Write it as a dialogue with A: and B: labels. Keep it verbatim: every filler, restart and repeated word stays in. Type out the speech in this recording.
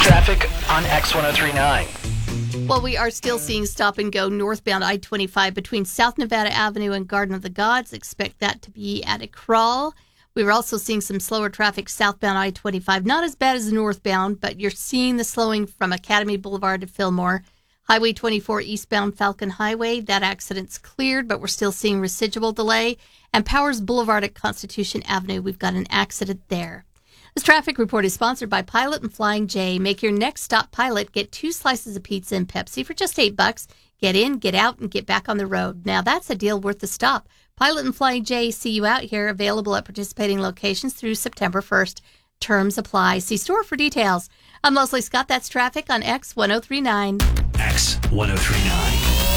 A: Traffic on X ten thirty-nine.
B: Well, we are still seeing stop and go northbound I twenty-five between South Nevada Avenue and Garden of the Gods. Expect that to be at a crawl. We were also seeing some slower traffic southbound I twenty-five. Not as bad as northbound, but you're seeing the slowing from Academy Boulevard to Fillmore. Highway twenty-four eastbound Falcon Highway, that accident's cleared, but we're still seeing residual delay. And Powers Boulevard at Constitution Avenue, we've got an accident there. This traffic report is sponsored by Pilot and Flying J. Make your next stop Pilot. Get two slices of pizza and Pepsi for just eight bucks. Get in, get out, and get back on the road. Now that's a deal worth the stop. Pilot and Flying J, see you out here. Available at participating locations through September first. Terms apply. See store for details. I'm Leslie Scott. That's traffic on X ten thirty-nine.
A: X ten thirty-nine.